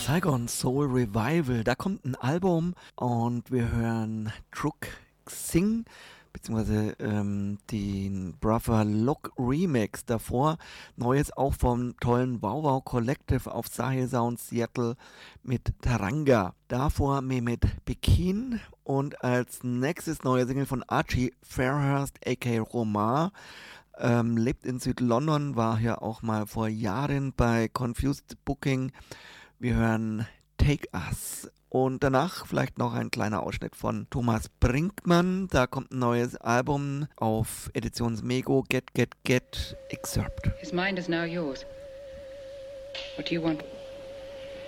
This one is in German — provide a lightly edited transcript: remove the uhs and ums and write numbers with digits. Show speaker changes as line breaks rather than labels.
Saigon Soul Revival. Da kommt ein Album und wir hören Truk Sing, beziehungsweise den Brother Look Remix. Davor Neues auch vom tollen Wow Wow Collective auf Sahel Sound Seattle mit Taranga. Davor Mehmet Bekin und als nächstes neue Single von Archie Fairhurst aka Romar. Lebt in Südlondon, war hier auch mal vor Jahren bei Confused Booking. Wir hören Take Us. Und danach vielleicht noch ein kleiner Ausschnitt von Thomas Brinkmann. Da kommt ein neues Album auf Editions Mego, Get Excerpt.
His mind is now yours. What do you want?